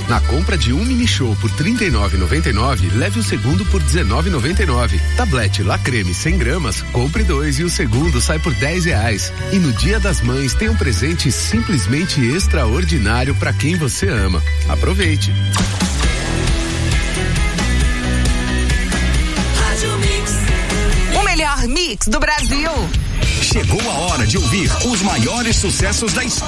Na compra de um mini show por R$ 39,99, leve o segundo por R$ 19,99. Tablete La Creme 100 gramas, compre 2 e o segundo sai por R$10. E no Dia das Mães tem um presente simplesmente extraordinário para quem você ama. Aproveite. O melhor mix do Brasil. Chegou a hora de ouvir os maiores sucessos da história.